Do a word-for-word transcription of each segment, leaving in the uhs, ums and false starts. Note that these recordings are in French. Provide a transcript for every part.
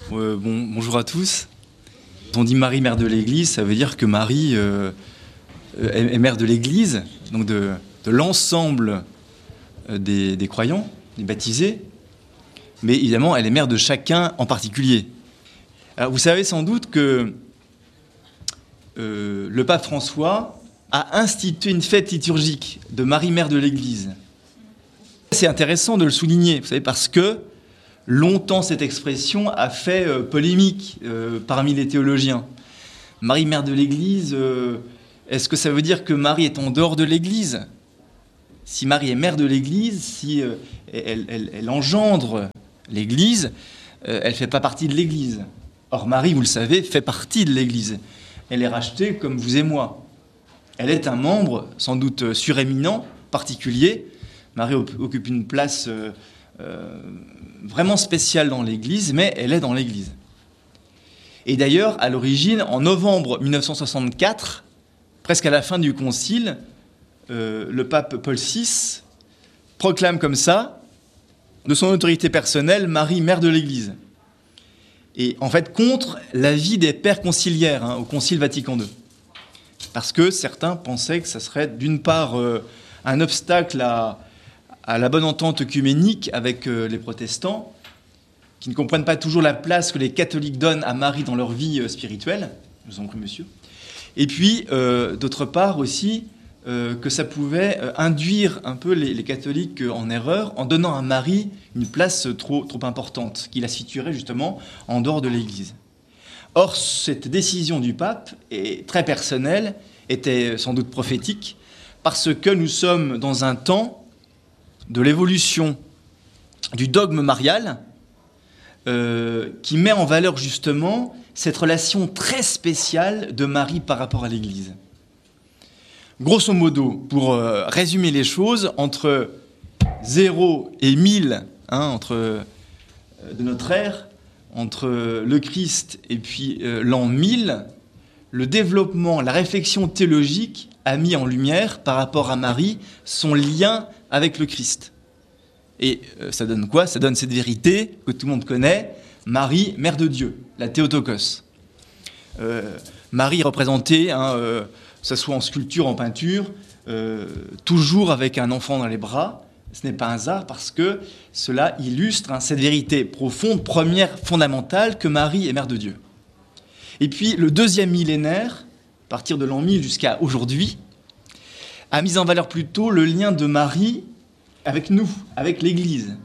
Euh, bon, bonjour à tous. Quand on dit Marie, mère de l'Église, ça veut dire que Marie euh, est, est mère de l'Église, donc de, de l'ensemble des, des croyants, des baptisés. Mais évidemment, elle est mère de chacun en particulier. Alors, vous savez sans doute que euh, le pape François a institué une fête liturgique de Marie, mère de l'Église. C'est intéressant de le souligner, vous savez, parce que longtemps cette expression a fait euh, polémique euh, parmi les théologiens. Marie, mère de l'Église, euh, est-ce que ça veut dire que Marie est en dehors de l'Église ? Si Marie est mère de l'Église, si euh, elle, elle, elle engendre l'Église, euh, elle ne fait pas partie de l'Église. Or, Marie, vous le savez, fait partie de l'Église. Elle est rachetée comme vous et moi. Elle est un membre, sans doute suréminent, particulier. Marie occupe une place euh, euh, vraiment spéciale dans l'Église, mais elle est dans l'Église. Et d'ailleurs, à l'origine, en novembre mille neuf cent soixante-quatre, presque à la fin du Concile, euh, le pape Paul six proclame comme ça, de son autorité personnelle, Marie, mère de l'Église. Et en fait, contre l'avis des pères conciliaires hein, au Concile Vatican deux. Parce que certains pensaient que ça serait d'une part euh, un obstacle à, à la bonne entente œcuménique avec euh, les protestants, qui ne comprennent pas toujours la place que les catholiques donnent à Marie dans leur vie euh, spirituelle. Je vous en prie, monsieur. Et puis, euh, d'autre part aussi, euh, que ça pouvait euh, induire un peu les, les catholiques euh, en erreur en donnant à Marie une place trop, trop importante, qui la situerait justement en dehors de l'Église. Or, cette décision du pape, est très personnelle, était sans doute prophétique, parce que nous sommes dans un temps de l'évolution du dogme marial, euh, qui met en valeur justement cette relation très spéciale de Marie par rapport à l'Église. Grosso modo, pour euh, résumer les choses, entre zéro et mille, hein, entre, euh, de notre ère, entre le Christ et puis euh, l'an mille, le développement, la réflexion théologique a mis en lumière, par rapport à Marie, son lien avec le Christ. Et euh, ça donne quoi ? Ça donne cette vérité que tout le monde connaît, Marie, mère de Dieu, la Théotokos. Euh, Marie représentée, hein, euh, que ce soit en sculpture, en peinture, euh, toujours avec un enfant dans les bras. Ce n'est pas un hasard parce que cela illustre hein, cette vérité profonde, première, fondamentale, que Marie est mère de Dieu. Et puis le deuxième millénaire, à partir de l'an mille jusqu'à aujourd'hui, a mis en valeur plutôt le lien de Marie avec nous, avec l'Église.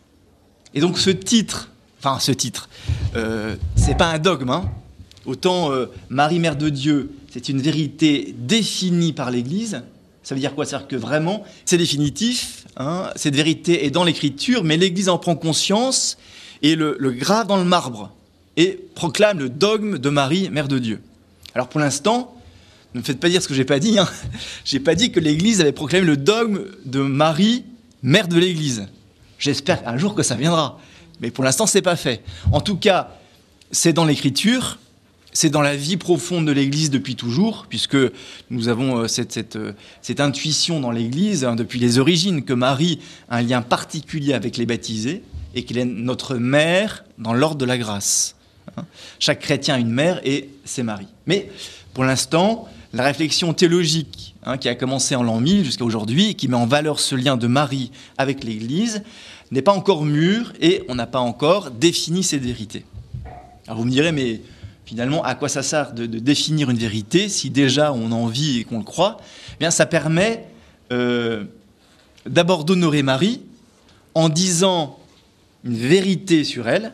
Et donc ce titre, enfin ce titre, euh, c'est pas un dogme, hein. Autant euh, Marie, mère de Dieu, c'est une vérité définie par l'Église. Ça veut dire quoi ? C'est-à-dire que vraiment, c'est définitif, hein, cette vérité est dans l'Écriture, mais l'Église en prend conscience et le, le grave dans le marbre et proclame le dogme de Marie, mère de Dieu. Alors pour l'instant, ne me faites pas dire ce que j'ai pas dit, hein. J'ai pas dit que l'Église avait proclamé le dogme de Marie, mère de l'Église. J'espère un jour que ça viendra, mais pour l'instant, c'est pas fait. En tout cas, c'est dans l'Écriture. C'est dans la vie profonde de l'Église depuis toujours, puisque nous avons cette, cette, cette intuition dans l'Église, hein, depuis les origines, que Marie a un lien particulier avec les baptisés et qu'elle est notre mère dans l'ordre de la grâce. Hein. Chaque chrétien a une mère et c'est Marie. Mais pour l'instant, la réflexion théologique hein, qui a commencé en l'an mille jusqu'à aujourd'hui, et qui met en valeur ce lien de Marie avec l'Église, n'est pas encore mûre et on n'a pas encore défini ces vérités. Alors vous me direz, mais finalement, à quoi ça sert de, de définir une vérité si déjà on en vit et qu'on le croit ? Eh bien, ça permet euh, d'abord d'honorer Marie en disant une vérité sur elle.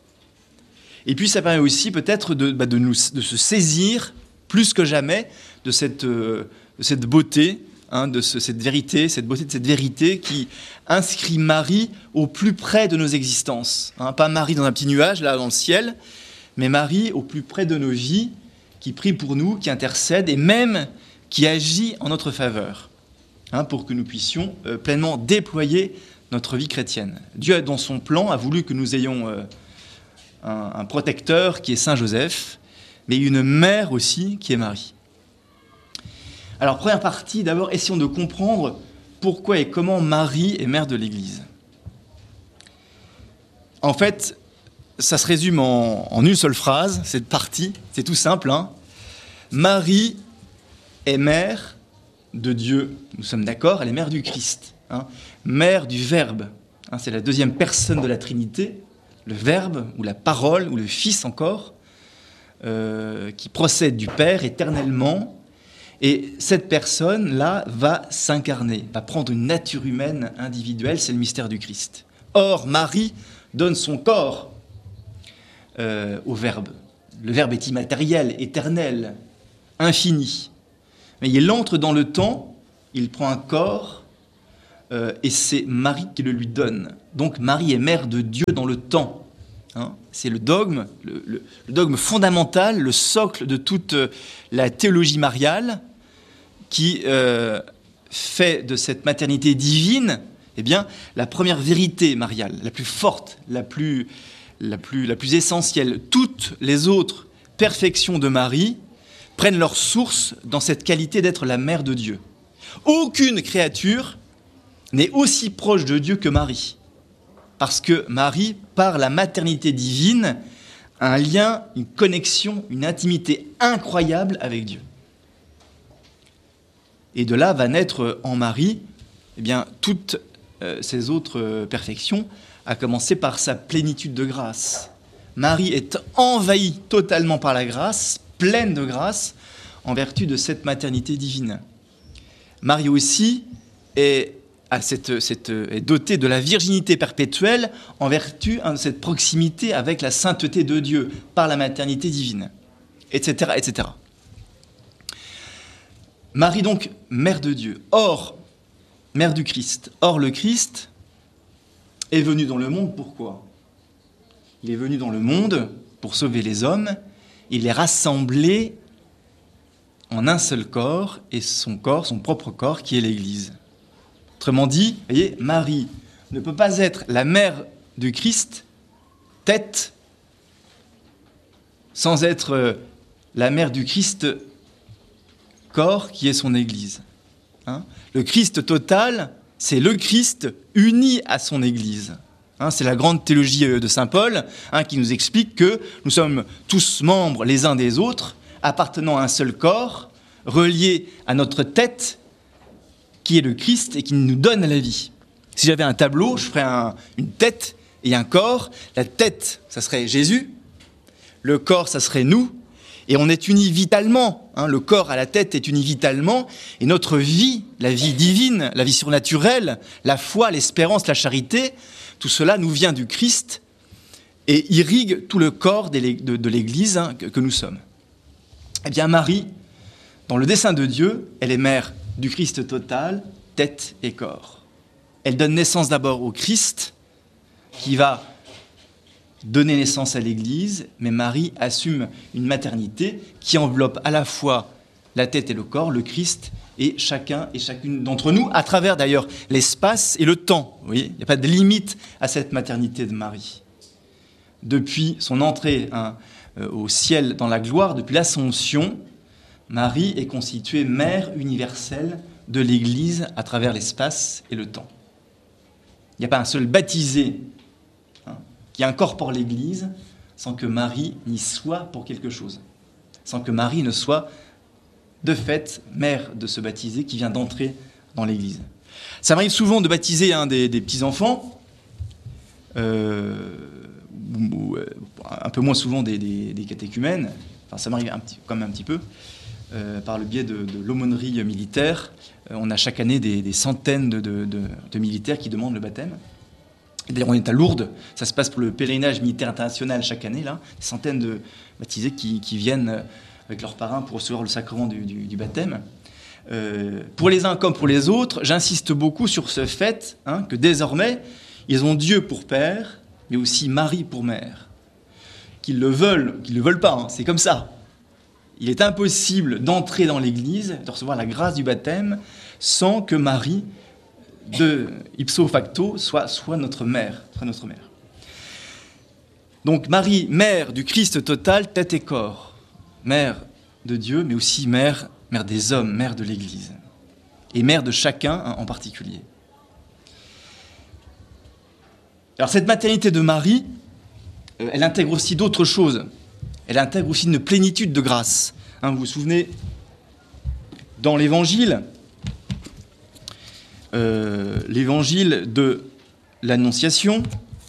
Et puis, ça permet aussi peut-être de, bah, de, nous, de se saisir plus que jamais de cette, euh, de cette beauté, hein, de ce, cette vérité, cette beauté de cette vérité qui inscrit Marie au plus près de nos existences. Hein, pas Marie dans un petit nuage, là, dans le ciel, mais Marie au plus près de nos vies, qui prie pour nous, qui intercède et même qui agit en notre faveur, hein, pour que nous puissions euh, pleinement déployer notre vie chrétienne. Dieu, dans son plan, a voulu que nous ayons euh, un, un protecteur qui est Saint Joseph, mais une mère aussi qui est Marie. Alors, première partie, d'abord, essayons de comprendre pourquoi et comment Marie est mère de l'Église. En fait, ça se résume en, en une seule phrase, cette partie, c'est tout simple. Hein. Marie est mère de Dieu, nous sommes d'accord, elle est mère du Christ, hein, mère du Verbe. Hein, c'est la deuxième personne de la Trinité, le Verbe, ou la parole, ou le Fils encore, euh, qui procède du Père éternellement. Et cette personne-là va s'incarner, va prendre une nature humaine individuelle, c'est le mystère du Christ. Or, Marie donne son corps euh, au Verbe. Le Verbe est immatériel, éternel, infini. Mais il entre dans le temps, il prend un corps, euh, et c'est Marie qui le lui donne. Donc Marie est mère de Dieu dans le temps. Hein, c'est le dogme, le, le, le dogme fondamental, le socle de toute la théologie mariale, qui euh, fait de cette maternité divine, eh bien, la première vérité mariale, la plus forte, la plus, la plus, la plus essentielle. Toutes les autres perfections de Marie prennent leur source dans cette qualité d'être la mère de Dieu. Aucune créature n'est aussi proche de Dieu que Marie, parce que Marie, par la maternité divine, a un lien, une connexion, une intimité incroyable avec Dieu. Et de là va naître en Marie eh bien, toutes euh, ces autres euh, perfections, à commencer par sa plénitude de grâce. Marie est envahie totalement par la grâce, pleine de grâce, en vertu de cette maternité divine. Marie aussi est, à cette, cette, est dotée de la virginité perpétuelle en vertu de cette proximité avec la sainteté de Dieu par la maternité divine, et cetera, et cetera. Marie donc, mère de Dieu, or, mère du Christ. Or, le Christ est venu dans le monde, pourquoi ? Il est venu dans le monde pour sauver les hommes, il les rassemblés en un seul corps, et son corps, son propre corps, qui est l'Église. Autrement dit, vous voyez, Marie ne peut pas être la mère du Christ, tête, sans être la mère du Christ, corps, qui est son Église. Hein ? Le Christ total, c'est le Christ uni à son Église. Hein, c'est la grande théologie de saint Paul hein, qui nous explique que nous sommes tous membres les uns des autres, appartenant à un seul corps, reliés à notre tête, qui est le Christ et qui nous donne la vie. Si j'avais un tableau, je ferais un, une tête et un corps. La tête, ça serait Jésus. Le corps, ça serait nous. Et on est unis vitalement, hein, le corps à la tête est uni vitalement, et notre vie, la vie divine, la vie surnaturelle, la foi, l'espérance, la charité, tout cela nous vient du Christ et irrigue tout le corps de l'Église hein, que, que nous sommes. Eh bien Marie, dans le dessein de Dieu, elle est mère du Christ total, tête et corps. Elle donne naissance d'abord au Christ, qui va donner naissance à l'Église, mais Marie assume une maternité qui enveloppe à la fois la tête et le corps, le Christ, et chacun et chacune d'entre nous, à travers d'ailleurs l'espace et le temps. Vous voyez, il n'y a pas de limite à cette maternité de Marie. Depuis son entrée hein, au ciel dans la gloire, depuis l'Assomption, Marie est constituée mère universelle de l'Église à travers l'espace et le temps. Il n'y a pas un seul baptisé qui incorpore l'Église sans que Marie n'y soit pour quelque chose, sans que Marie ne soit de fait mère de ce baptisé qui vient d'entrer dans l'Église. Ça m'arrive souvent de baptiser hein, des, des petits-enfants, euh, ou, ou, un peu moins souvent des, des, des catéchumènes, enfin ça m'arrive un petit, quand même un petit peu, euh, par le biais de, de l'aumônerie militaire. Euh, on a chaque année des, des centaines de, de, de, de militaires qui demandent le baptême. D'ailleurs, on est à Lourdes, ça se passe pour le pèlerinage militaire international chaque année, là, des centaines de baptisés qui, qui viennent avec leurs parrains pour recevoir le sacrement du, du, du baptême. Euh, pour les uns comme pour les autres, j'insiste beaucoup sur ce fait hein, que désormais, ils ont Dieu pour père, mais aussi Marie pour mère. Qu'ils le veulent, qu'ils ne le veulent pas, hein, c'est comme ça. Il est impossible d'entrer dans l'Église, de recevoir la grâce du baptême, sans que Marie, de ipso facto, soit, soit notre mère, soit notre mère. Donc Marie, mère du Christ total, tête et corps, mère de Dieu, mais aussi mère, mère des hommes, mère de l'Église, et mère de chacun hein, en particulier. Alors cette maternité de Marie, euh, elle intègre aussi d'autres choses. Elle intègre aussi une plénitude de grâce. Hein, vous vous souvenez, dans l'Évangile, euh, l'Évangile de l'Annonciation,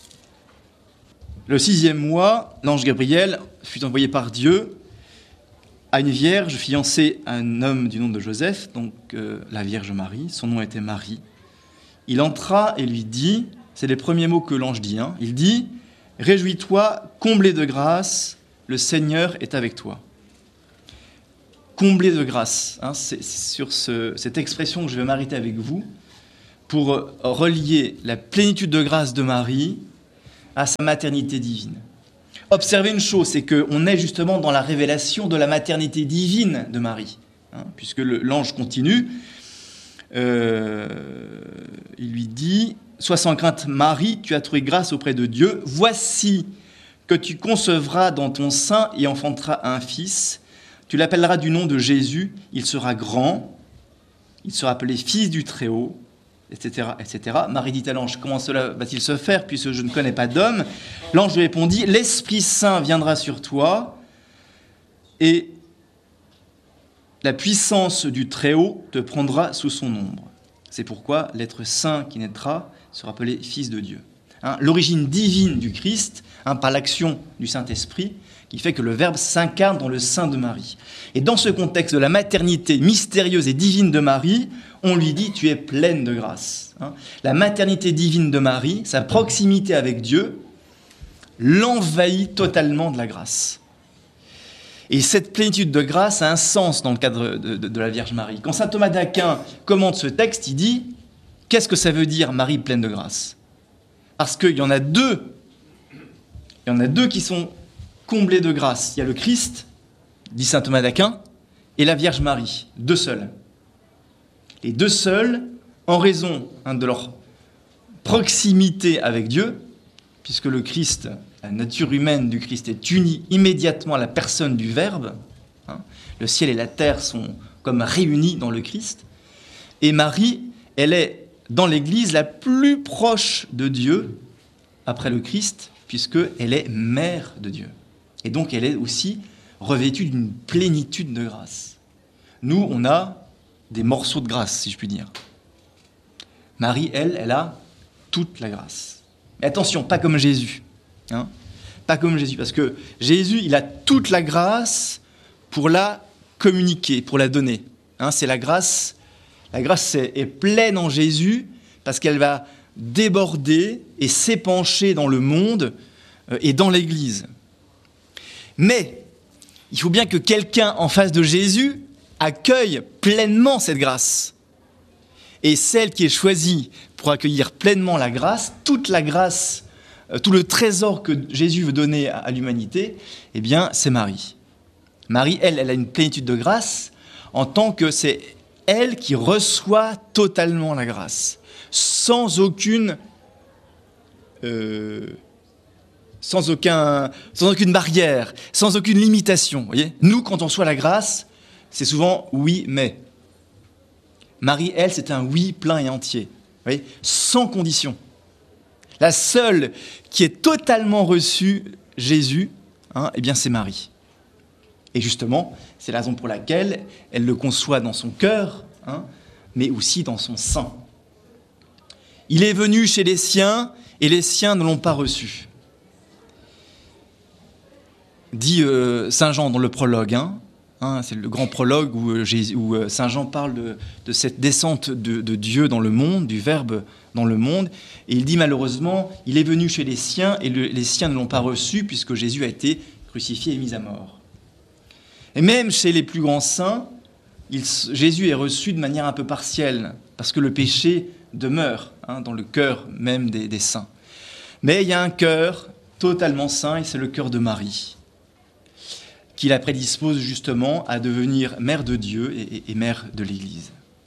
le sixième mois, l'ange Gabriel fut envoyé par Dieu à une vierge fiancée à un homme du nom de Joseph, donc euh, la Vierge Marie, son nom était Marie. Il entra et lui dit, c'est les premiers mots que l'ange dit, hein, il dit « Réjouis-toi, comblé de grâce, le Seigneur est avec toi ». Comblé de grâce, hein, c'est sur ce, cette expression que je vais m'arrêter avec vous pour relier la plénitude de grâce de Marie à sa maternité divine. Observez une chose, c'est qu'on est justement dans la révélation de la maternité divine de Marie, hein, puisque le, l'ange continue, euh, il lui dit « Sois sans crainte, Marie, tu as trouvé grâce auprès de Dieu. Voici que tu concevras dans ton sein et enfanteras un fils. Tu l'appelleras du nom de Jésus. Il sera grand. Il sera appelé fils du Très-Haut. » etc., et cetera. Marie dit à l'ange, comment cela va-t-il se faire puisque je ne connais pas d'homme? L'ange lui répondit, l'Esprit Saint viendra sur toi et la puissance du Très-Haut te prendra sous son ombre. C'est pourquoi l'être saint qui naîtra sera appelé Fils de Dieu. Hein, l'origine divine du Christ, hein, par l'action du Saint-Esprit, qui fait que le Verbe s'incarne dans le sein de Marie. Et dans ce contexte de la maternité mystérieuse et divine de Marie, on lui dit « tu es pleine de grâce ». Hein. La maternité divine de Marie, sa proximité avec Dieu, l'envahit totalement de la grâce. Et cette plénitude de grâce a un sens dans le cadre de, de, de la Vierge Marie. Quand saint Thomas d'Aquin commente ce texte, il dit « qu'est-ce que ça veut dire Marie pleine de grâce ?» Parce qu'il y en a deux, il y en a deux qui sont comblés de grâce. Il y a le Christ, dit saint Thomas d'Aquin, et la Vierge Marie, deux seuls. Les deux seuls, en raison hein, de leur proximité avec Dieu, puisque le Christ, la nature humaine du Christ est unie immédiatement à la personne du Verbe, hein, le ciel et la terre sont comme réunis dans le Christ, et Marie, elle est dans l'Église la plus proche de Dieu après le Christ, puisqu'elle est mère de Dieu. Et donc elle est aussi revêtue d'une plénitude de grâce. Nous, on a des morceaux de grâce, si je puis dire. Marie, elle, elle a toute la grâce. Mais attention, pas comme Jésus. Hein, pas comme Jésus, parce que Jésus, il a toute la grâce pour la communiquer, pour la donner. Hein, c'est la grâce, la grâce est, est pleine en Jésus, parce qu'elle va déborder et s'épancher dans le monde euh, et dans l'Église. Mais il faut bien que quelqu'un en face de Jésus accueille pleinement cette grâce. Et celle qui est choisie pour accueillir pleinement la grâce, toute la grâce, euh, tout le trésor que Jésus veut donner à, à l'humanité, eh bien, c'est Marie. Marie, elle, elle a une plénitude de grâce en tant que c'est elle qui reçoit totalement la grâce, sans aucune... Euh, sans, aucun, sans aucune barrière, sans aucune limitation. Vous voyez ? Nous, quand on reçoit la grâce, c'est souvent oui, mais. Marie, elle, c'est un oui plein et entier, vous voyez ? Sans condition. La seule qui est totalement reçue Jésus, hein, eh bien, c'est Marie. Et justement, c'est la raison pour laquelle elle le conçoit dans son cœur, hein, mais aussi dans son sein. Il est venu chez les siens, et les siens ne l'ont pas reçu. Dit euh, Saint Jean dans le prologue, hein, hein, c'est le grand prologue où, euh, Jésus, où euh, Saint Jean parle de, de cette descente de, de Dieu dans le monde, du Verbe dans le monde, et il dit malheureusement, il est venu chez les siens, et le, les siens ne l'ont pas reçu, puisque Jésus a été crucifié et mis à mort. Et même chez les plus grands saints, il, Jésus est reçu de manière un peu partielle, parce que le péché demeure hein, dans le cœur même des, des saints. Mais il y a un cœur totalement saint, et c'est le cœur de Marie, qui la prédispose justement à devenir mère de Dieu et, et, et mère de l'Église.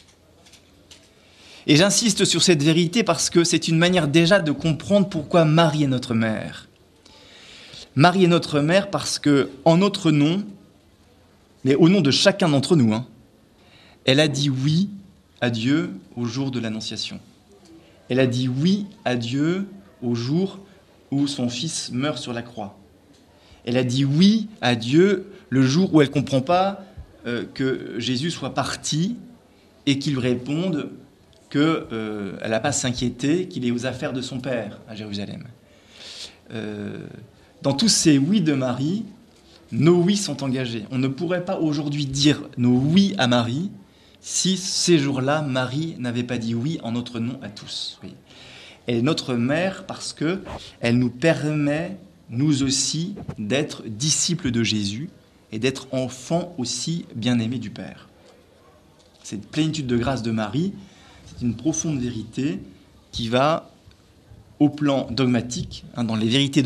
Et j'insiste sur cette vérité parce que c'est une manière déjà de comprendre pourquoi Marie est notre mère. Marie est notre mère parce que, en notre nom, mais au nom de chacun d'entre nous, hein, elle a dit oui à Dieu au jour de l'Annonciation. Elle a dit oui à Dieu au jour où son fils meurt sur la croix. Elle a dit oui à Dieu le jour où elle ne comprend pas euh, que Jésus soit parti et qu'il réponde qu'elle euh, n'a pas à s'inquiéter, qu'il est aux affaires de son père à Jérusalem. Euh, dans tous ces oui de Marie, nos oui sont engagés. On ne pourrait pas aujourd'hui dire nos oui à Marie si ces jours-là, Marie n'avait pas dit oui en notre nom à tous. Oui. Elle est notre mère parce qu'elle nous permet, nous aussi, d'être disciples de Jésus et d'être enfants aussi bien-aimés du Père. Cette plénitude de grâce de Marie, c'est une profonde vérité qui va au plan dogmatique, hein, dans les vérités